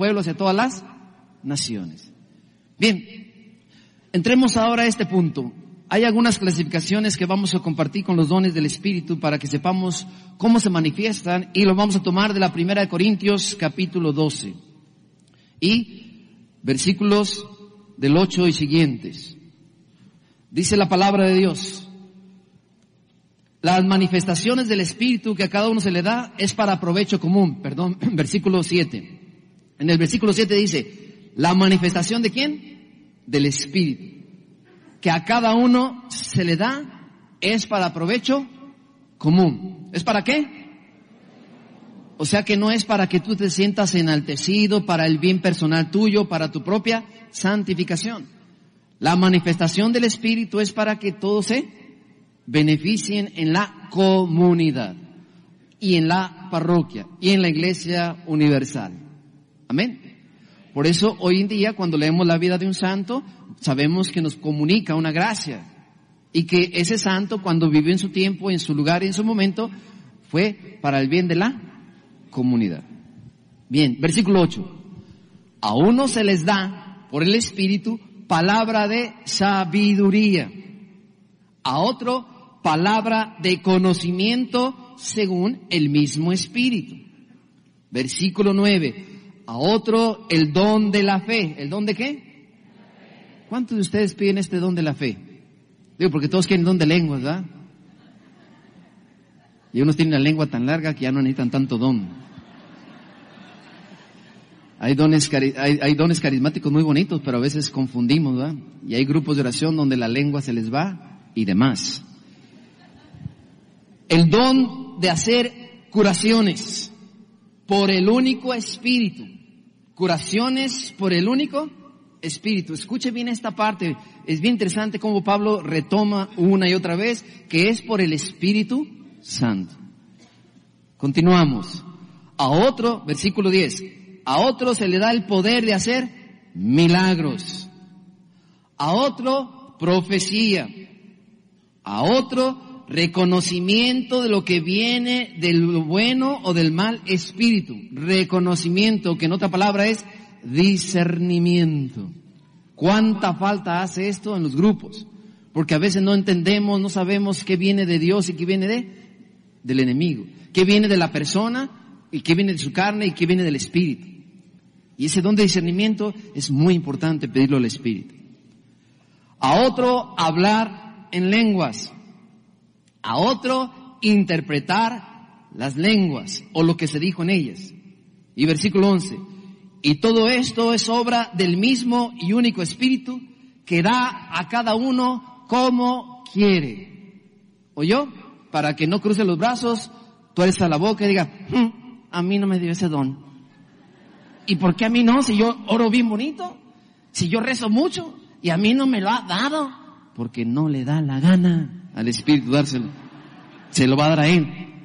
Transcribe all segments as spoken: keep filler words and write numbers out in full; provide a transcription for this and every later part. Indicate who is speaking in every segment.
Speaker 1: pueblos y a todas las naciones. Bien, entremos ahora a este punto. Hay algunas clasificaciones que vamos a compartir con los dones del Espíritu para que sepamos cómo se manifiestan, y lo vamos a tomar de la Primera de Corintios capítulo doce y versículos del ocho y siguientes. Dice la palabra de Dios: las manifestaciones del Espíritu que a cada uno se le da es para provecho común. Perdón, versículo siete. En el versículo siete dice: la manifestación ¿de quién? Del Espíritu que a cada uno se le da es para provecho común. ¿Es para qué? O sea que no es para que tú te sientas enaltecido, para el bien personal tuyo, para tu propia santificación. La manifestación del Espíritu es para que todos se beneficien en la comunidad y en la parroquia y en la iglesia universal. Amén. Por eso hoy en día cuando leemos la vida de un santo, sabemos que nos comunica una gracia, y que ese santo cuando vivió en su tiempo, en su lugar y en su momento, fue para el bien de la comunidad. Bien, versículo ocho. A uno se les da por el Espíritu palabra de sabiduría, a otro palabra de conocimiento según el mismo Espíritu. Versículo nueve. A otro el don de la fe. ¿El don de qué? ¿Cuántos de ustedes piden este don de la fe? Digo, porque todos quieren don de lenguas, ¿verdad? Y unos tienen la lengua tan larga que ya no necesitan tanto don. Hay dones, cari- hay, hay dones carismáticos muy bonitos, pero a veces confundimos, ¿verdad? Y hay grupos de oración donde la lengua se les va y demás. El don de hacer curaciones por el único Espíritu. Curaciones por el único Espíritu. Escuche bien esta parte. Es bien interesante cómo Pablo retoma una y otra vez que es por el Espíritu Santo. Continuamos. A otro, versículo diez. A otro se le da el poder de hacer milagros. A otro, profecía. A otro, reconocimiento de lo que viene del bueno o del mal espíritu. Reconocimiento, que en otra palabra es discernimiento. ¿Cuánta falta hace esto en los grupos? Porque a veces no entendemos, no sabemos qué viene de Dios y qué viene de del enemigo, qué viene de la persona y qué viene de su carne y qué viene del espíritu. Y ese don de discernimiento es muy importante pedirlo al Espíritu. A otro, hablar en lenguas. A otro, interpretar las lenguas o lo que se dijo en ellas. Y versículo once. Y todo esto es obra del mismo y único Espíritu que da a cada uno como quiere. ¿Oyó? Para que no cruce los brazos, tuerza la boca y diga, hm, a mí no me dio ese don. ¿Y por qué a mí no? Si yo oro bien bonito, si yo rezo mucho y a mí no me lo ha dado. Porque no le da la gana al Espíritu dárselo. Se lo va a dar a Él.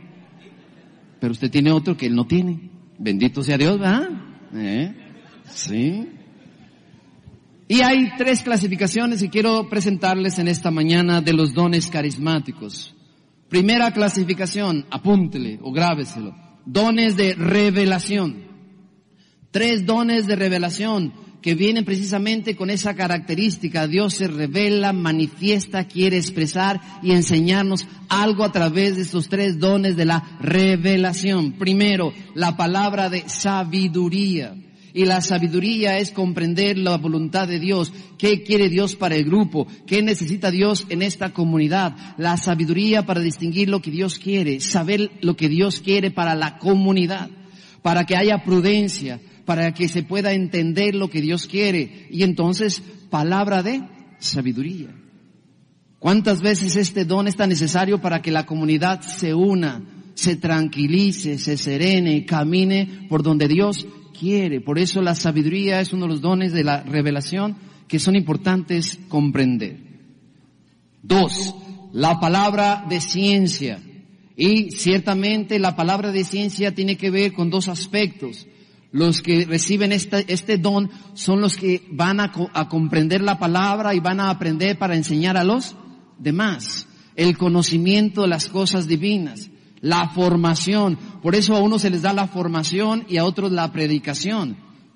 Speaker 1: Pero usted tiene otro que Él no tiene. Bendito sea Dios, ¿verdad? ¿Eh? Sí. Y hay tres clasificaciones que quiero presentarles en esta mañana de los dones carismáticos. Primera clasificación, apúntele o grábeselo. Dones de revelación. Tres dones de revelación que vienen precisamente con esa característica. Dios se revela, manifiesta, quiere expresar y enseñarnos algo a través de estos tres dones de la revelación. Primero, la palabra de sabiduría. Y la sabiduría es comprender la voluntad de Dios. ¿Qué quiere Dios para el grupo? ¿Qué necesita Dios en esta comunidad? La sabiduría para distinguir lo que Dios quiere. Saber lo que Dios quiere para la comunidad. Para que haya prudencia. Para que se pueda entender lo que Dios quiere. Y entonces, palabra de sabiduría. ¿Cuántas veces este don es tan necesario para que la comunidad se una, se tranquilice, se serene, camine por donde Dios quiere? Por eso la sabiduría es uno de los dones de la revelación que son importantes comprender. Dos, la palabra de ciencia. Y ciertamente la palabra de ciencia tiene que ver con dos aspectos. Los que reciben este, este don son los que van a, a comprender la palabra y van a aprender para enseñar a los demás. El conocimiento de las cosas divinas. La formación. Por eso a unos se les da la formación y a otros la predicación.